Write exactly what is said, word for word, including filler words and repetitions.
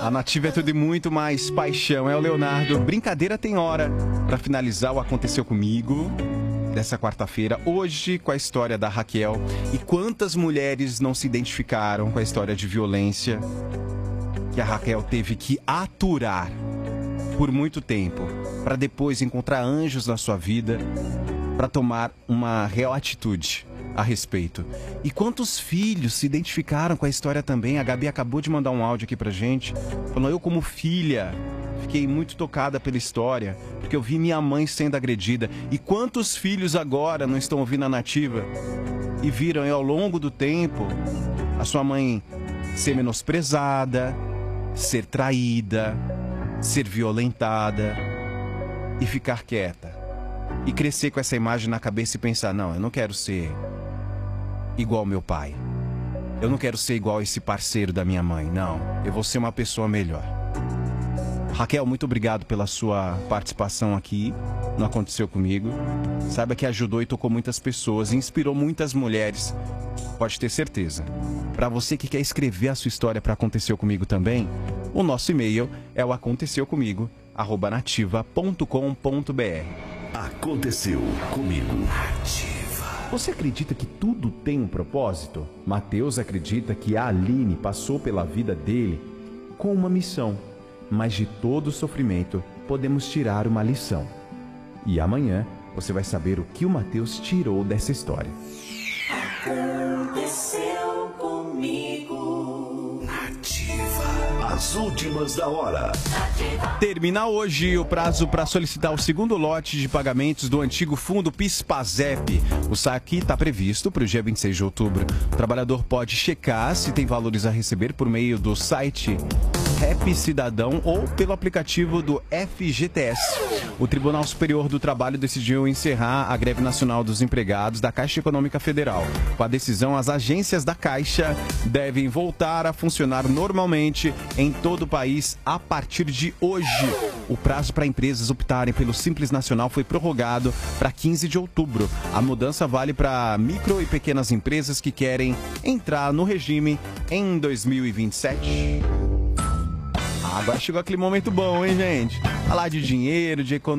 A Nativa é tudo e muito mais paixão. É o Leonardo. Brincadeira tem hora. Para finalizar o Aconteceu Comigo dessa quarta-feira, hoje com a história da Raquel. E quantas mulheres não se identificaram com a história de violência que a Raquel teve que aturar por muito tempo, para depois encontrar anjos na sua vida, para tomar uma real atitude a respeito. E quantos filhos se identificaram com a história também? A Gabi acabou de mandar um áudio aqui pra gente, falando: eu como filha fiquei muito tocada pela história, porque eu vi minha mãe sendo agredida. E quantos filhos agora não estão ouvindo a Nativa e viram ao longo do tempo a sua mãe ser menosprezada, ser traída, ser violentada e ficar quieta? E crescer com essa imagem na cabeça e pensar: não, eu não quero ser igual ao meu pai. Eu não quero ser igual a esse parceiro da minha mãe. Não, eu vou ser uma pessoa melhor. Raquel, muito obrigado pela sua participação aqui. Não Aconteceu Comigo. Saiba que ajudou e tocou muitas pessoas, inspirou muitas mulheres. Pode ter certeza. Para você que quer escrever a sua história para Aconteceu Comigo também, o nosso e-mail é o aconteceu comigo arroba nativa ponto com ponto br. Aconteceu Comigo. Você acredita que tudo tem um propósito? Mateus acredita que a Aline passou pela vida dele com uma missão, mas de todo sofrimento podemos tirar uma lição. E amanhã você vai saber o que o Mateus tirou dessa história. Aconteceu Comigo. Nativa. As últimas da hora. Termina hoje o prazo para solicitar o segundo lote de pagamentos do antigo fundo PIS/PASEP. O saque está previsto para o dia vinte e seis de outubro. O trabalhador pode checar se tem valores a receber por meio do site Rap Cidadão ou pelo aplicativo do F G T S. O Tribunal Superior do Trabalho decidiu encerrar a greve nacional dos empregados da Caixa Econômica Federal. Com a decisão, as agências da Caixa devem voltar a funcionar normalmente em todo o país a partir de hoje. O prazo para empresas optarem pelo Simples Nacional foi prorrogado para quinze de outubro. A mudança vale para micro e pequenas empresas que querem entrar no regime em dois mil e vinte e sete. Agora chegou aquele momento bom, hein, gente? Falar de dinheiro, de economia.